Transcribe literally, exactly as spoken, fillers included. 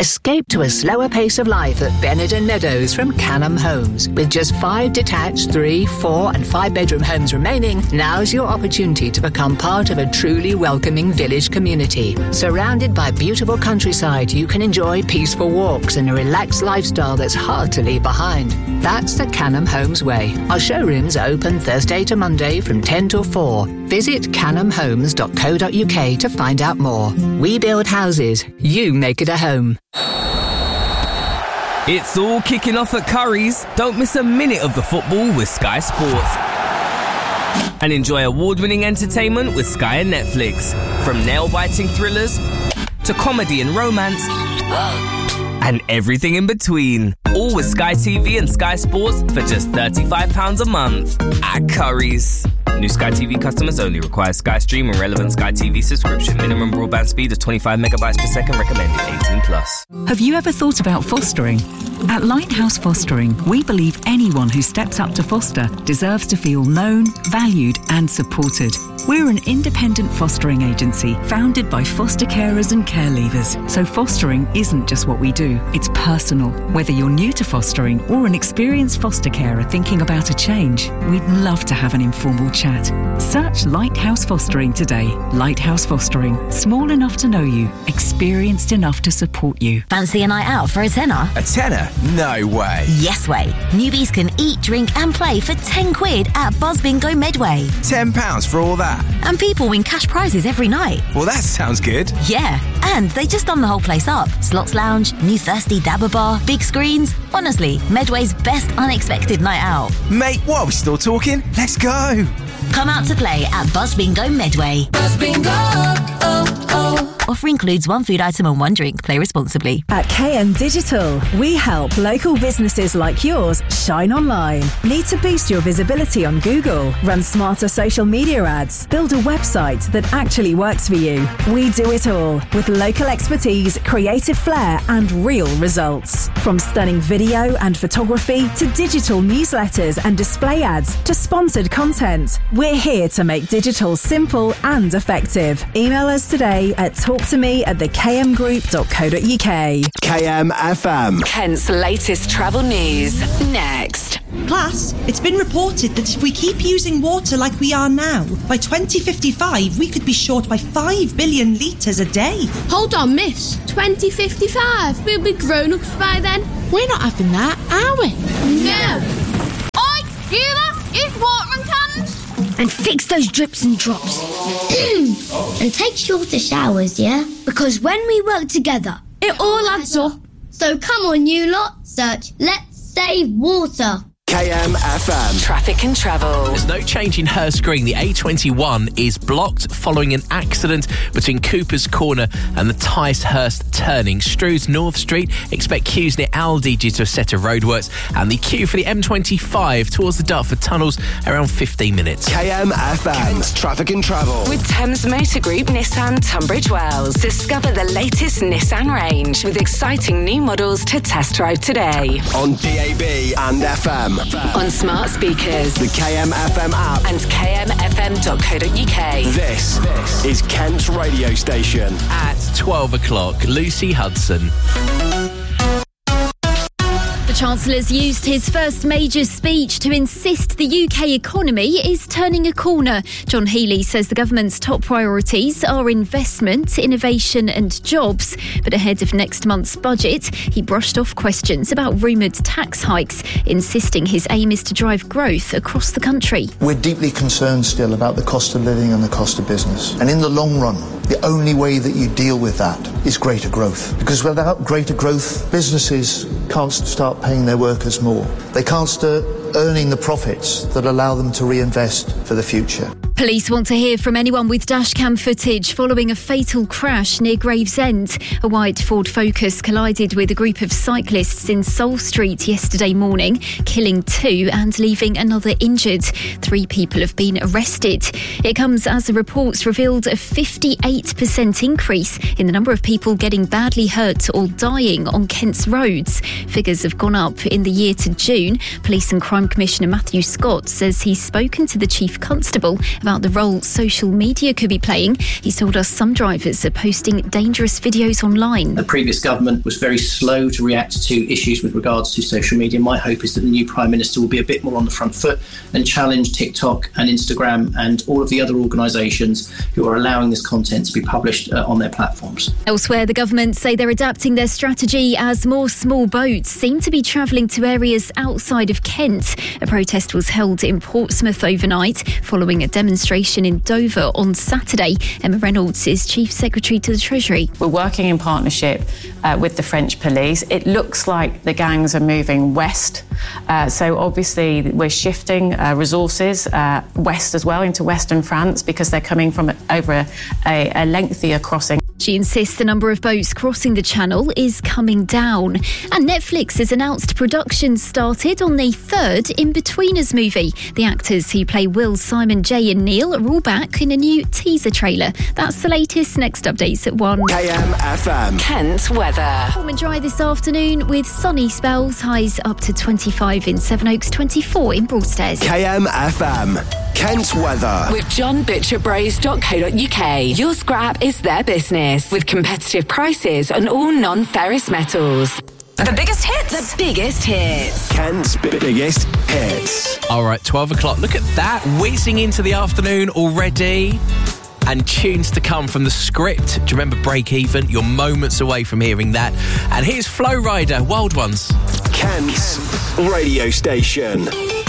Escape to a slower pace of life at Benenden Meadows from Canham Homes. With just five detached three, four and five bedroom homes remaining, now's your opportunity to become part of a truly welcoming village community. Surrounded by beautiful countryside, you can enjoy peaceful walks and a relaxed lifestyle that's hard to leave behind. That's the Canham Homes way. Our showrooms are open Thursday to Monday from ten till four. Visit canham homes dot co dot uk to find out more. We build houses, you make it a home. It's all kicking off at Curry's. Don't miss a minute of the football with Sky Sports. And enjoy award-winning entertainment with Sky and Netflix. From nail-biting thrillers to comedy and romance and everything in between. All with Sky T V and Sky Sports for just thirty-five pounds a month at Curry's. New Sky T V customers only. Require Sky Stream and relevant Sky T V subscription. Minimum broadband speed of twenty-five megabytes per second. Recommended eighteen plus. Have you ever thought about fostering? At Lighthouse Fostering, we believe anyone who steps up to foster deserves to feel known, valued and supported. We're an independent fostering agency founded by foster carers and care leavers. So fostering isn't just what we do, it's personal. Whether you're new to fostering or an experienced foster carer thinking about a change, we'd love to have an informal chat. Search Lighthouse Fostering today. Lighthouse Fostering. Small enough to know you, experienced enough to support you. Fancy a night out for a tenner? A tenner? No way. Yes way. Newbies can eat, drink and play for ten quid at Buzz Bingo Medway. ten pounds for all that? And people win cash prizes every night. Well, that sounds good. Yeah, and they just done the whole place up. Slots Lounge, new Thirsty Dabber Bar, big screens. Honestly, Medway's best unexpected night out. Mate, what, are we still talking? Let's go. Come out to play at Buzz Bingo Medway. Buzz Bingo, oh, oh. Offer includes one food item and one drink. Play responsibly. At K M Digital, we help local businesses like yours shine online. Need to boost your visibility on Google? Run smarter social media ads? Build a website that actually works for you? We do it all with local expertise, creative flair and real results. From stunning video and photography to digital newsletters and display ads to sponsored content, we're here to make digital simple and effective. Email us today at talk to me at the k m group dot co dot u k. K M F M. Kent's latest travel news. Next. Class, it's been reported that if we keep using water like we are now, by twenty fifty-five we could be short by five billion litres a day. Hold on, miss. twenty fifty-five? We'll be grown-ups by then. We're not having that, are we? No. Oi, you lot, use watering cans. And fix those drips and drops. And take shorter showers, yeah? Because when we work together, it all adds up. So come on, you lot, search Let's Save Water. K M F M. Traffic and travel. There's no change in her screen. The A twenty-one is blocked following an accident between Cooper's Corner and the Ticehurst turning. Strews North Street, expect queues near Aldi due to a set of roadworks. And the queue for the M twenty-five towards the Dartford tunnels around fifteen minutes. K M F M. Kent's Traffic and Travel. With Thames Motor Group Nissan Tunbridge Wells. Discover the latest Nissan range with exciting new models to test drive today. On D A B and F M. On smart speakers, the K M F M app, and k m f m dot co dot u k. This, this is Kent's radio station. At twelve o'clock, Lucy Hudson. The Chancellor's used his first major speech to insist the U K economy is turning a corner. John Healey says the government's top priorities are investment, innovation and jobs. But ahead of next month's budget, he brushed off questions about rumoured tax hikes, insisting his aim is to drive growth across the country. We're deeply concerned still about the cost of living and the cost of business. And in the long run, the only way that you deal with that is greater growth. Because without greater growth, businesses can't start paying their workers more. They can't start earning the profits that allow them to reinvest for the future. Police want to hear from anyone with dashcam footage following a fatal crash near Gravesend. A white Ford Focus collided with a group of cyclists in Soul Street yesterday morning, killing two and leaving another injured. Three people have been arrested. It comes as the reports revealed a fifty-eight percent increase in the number of people getting badly hurt or dying on Kent's roads. Figures have gone up in the year to June. Police and Crime Commissioner Matthew Scott says he's spoken to the Chief Constable about about the role social media could be playing. He's told us some drivers are posting dangerous videos online. The previous government was very slow to react to issues with regards to social media. My hope is that the new Prime Minister will be a bit more on the front foot and challenge TikTok and Instagram and all of the other organisations who are allowing this content to be published uh, on their platforms. Elsewhere, the government say they're adapting their strategy as more small boats seem to be travelling to areas outside of Kent. A protest was held in Portsmouth overnight following a demonstration in Dover on Saturday. Emma Reynolds is Chief Secretary to the Treasury. We're working in partnership uh, with the French police. It looks like the gangs are moving west. Uh, so obviously we're shifting uh, resources uh, west as well into Western France because they're coming from over a, a, a lengthier crossing. She insists the number of boats crossing the channel is coming down. And Netflix has announced production started on the third In-Betweeners movie. The actors who play Will, Simon, Jay and Neil are all back in a new teaser trailer. That's the latest. Next updates at one. K M F M. Kent weather. Warm and dry this afternoon with sunny spells. Highs up to twenty-five in Sevenoaks, twenty-four in Broadstairs. K M F M. Kent weather. With john butcher bros dot co dot uk. Your scrap is their business. With competitive prices on all non-ferrous metals. The biggest hits. The biggest hits. Kent's biggest hits. All right, twelve o'clock. Look at that. Whizzing into the afternoon already. And tunes to come from the script. Do you remember Break Even? You're moments away from hearing that. And here's Flow Rider, Wild Ones. Kent's radio station.